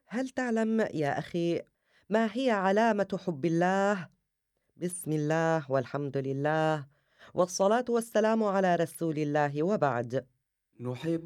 هل تعلم يا أخي ما هي علامة حب الله؟ بسم الله والحمد لله والصلاة والسلام على رسول الله وبعد. نحب